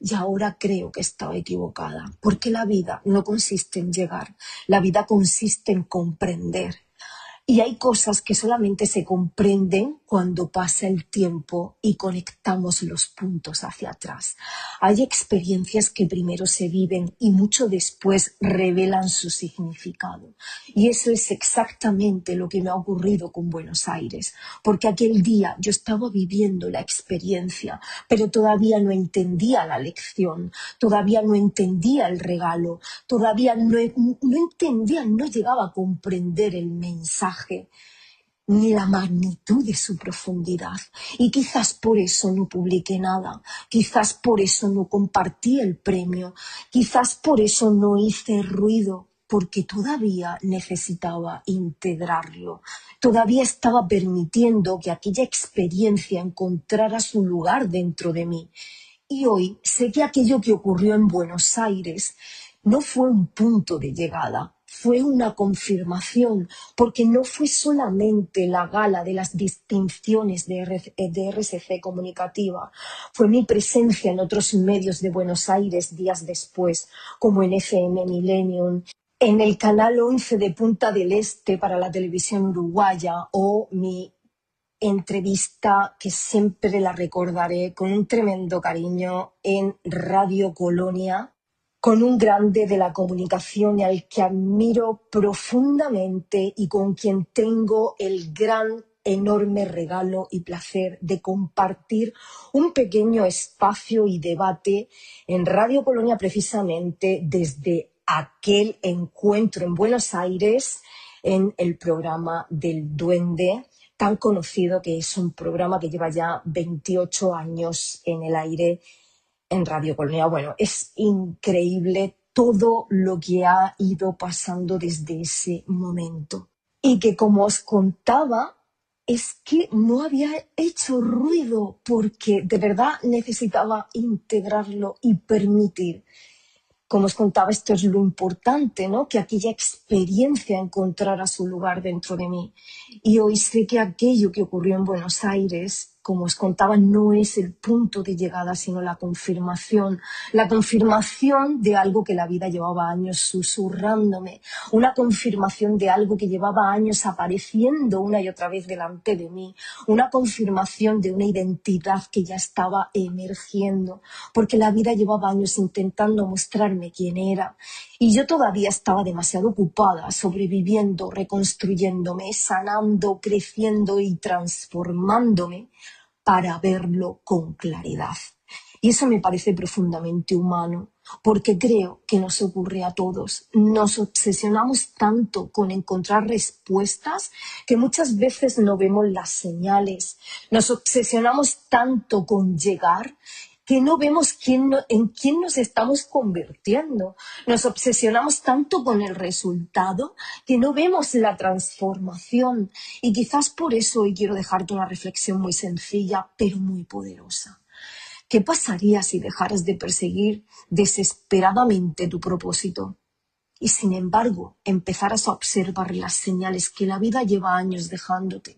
y ahora creo que estaba equivocada, porque la vida no consiste en llegar, la vida consiste en comprender. Y hay cosas que solamente se comprenden cuando pasa el tiempo y conectamos los puntos hacia atrás. Hay experiencias que primero se viven y mucho después revelan su significado. Y eso es exactamente lo que me ha ocurrido con Buenos Aires, porque aquel día yo estaba viviendo la experiencia, pero todavía no entendía la lección, todavía no entendía el regalo, todavía no entendía, no llegaba a comprender el mensaje ni la magnitud de su profundidad. Y quizás por eso no publiqué nada, quizás por eso no compartí el premio, quizás por eso no hice ruido, porque todavía necesitaba integrarlo, todavía estaba permitiendo que aquella experiencia encontrara su lugar dentro de mí. Y hoy sé que aquello que ocurrió en Buenos Aires no fue un punto de llegada, fue una confirmación, porque no fue solamente la gala de las distinciones de RSC Comunicativa, fue mi presencia en otros medios de Buenos Aires días después, como en FM Millennium, en el Canal 11 de Punta del Este para la televisión uruguaya, o mi entrevista, que siempre la recordaré con un tremendo cariño, en Radio Colonia, con un grande de la comunicación y al que admiro profundamente y con quien tengo el gran, enorme regalo y placer de compartir un pequeño espacio y debate en Radio Colonia, precisamente desde aquel encuentro en Buenos Aires, en el programa del Duende, tan conocido, que es un programa que lleva ya 28 años en el aire en Radio Colonia. Bueno, es increíble todo lo que ha ido pasando desde ese momento. Y que, como os contaba, es que no había hecho ruido porque de verdad necesitaba integrarlo y permitir. Como os contaba, esto es lo importante, ¿no? Que aquella experiencia encontrara su lugar dentro de mí. Y hoy sé que aquello que ocurrió en Buenos Aires, como os contaba, no es el punto de llegada, sino la confirmación de algo que la vida llevaba años susurrándome, una confirmación de algo que llevaba años apareciendo una y otra vez delante de mí, una confirmación de una identidad que ya estaba emergiendo, porque la vida llevaba años intentando mostrarme quién era, y yo todavía estaba demasiado ocupada sobreviviendo, reconstruyéndome, sanando, creciendo y transformándome para verlo con claridad. Y eso me parece profundamente humano, porque creo que nos ocurre a todos. Nos obsesionamos tanto con encontrar respuestas que muchas veces no vemos las señales. Nos obsesionamos tanto con llegar que no vemos en quién nos estamos convirtiendo. Nos obsesionamos tanto con el resultado que no vemos la transformación. Y quizás por eso hoy quiero dejarte una reflexión muy sencilla, pero muy poderosa. ¿Qué pasaría si dejaras de perseguir desesperadamente tu propósito y, sin embargo, empezaras a observar las señales que la vida lleva años dejándote?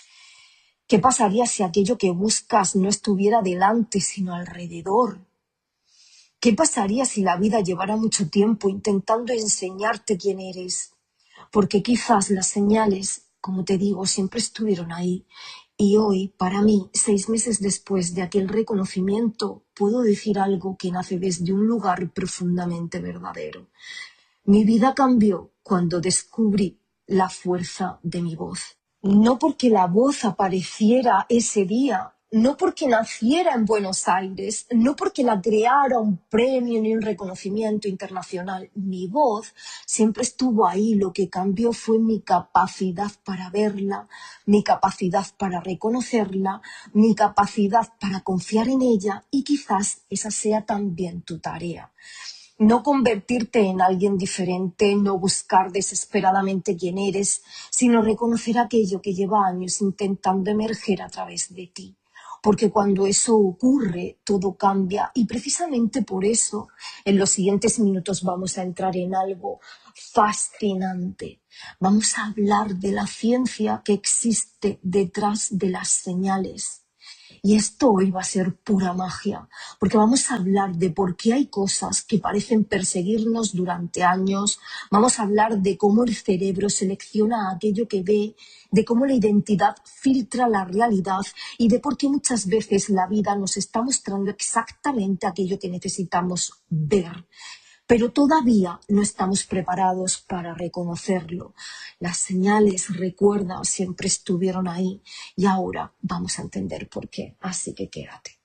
¿Qué pasaría si aquello que buscas no estuviera delante, sino alrededor? ¿Qué pasaría si la vida llevara mucho tiempo intentando enseñarte quién eres? Porque quizás las señales, como te digo, siempre estuvieron ahí. Y hoy, para mí, 6 meses después de aquel reconocimiento, puedo decir algo que nace desde un lugar profundamente verdadero. Mi vida cambió cuando descubrí la fuerza de mi voz. No porque la voz apareciera ese día, no porque naciera en Buenos Aires, no porque la creara un premio ni un reconocimiento internacional. Mi voz siempre estuvo ahí. Lo que cambió fue mi capacidad para verla, mi capacidad para reconocerla, mi capacidad para confiar en ella, y quizás esa sea también tu tarea. No convertirte en alguien diferente, no buscar desesperadamente quién eres, sino reconocer aquello que lleva años intentando emerger a través de ti. Porque cuando eso ocurre, todo cambia, y precisamente por eso en los siguientes minutos vamos a entrar en algo fascinante. Vamos a hablar de la ciencia que existe detrás de las señales. Y esto hoy va a ser pura magia, porque vamos a hablar de por qué hay cosas que parecen perseguirnos durante años, vamos a hablar de cómo el cerebro selecciona aquello que ve, de cómo la identidad filtra la realidad y de por qué muchas veces la vida nos está mostrando exactamente aquello que necesitamos ver. Pero todavía no estamos preparados para reconocerlo. Las señales, recuerda, siempre estuvieron ahí y ahora vamos a entender por qué. Así que quédate.